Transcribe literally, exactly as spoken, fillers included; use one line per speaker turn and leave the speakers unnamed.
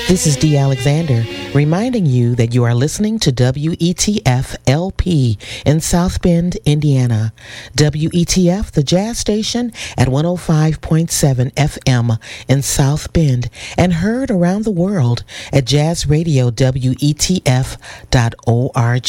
This is Dee Alexander, reminding you that you are listening to W E T F L P in South Bend, Indiana. W E T F, the jazz station, at one oh five point seven F M in South Bend, and heard around the world at jazz radio W E T F dot org.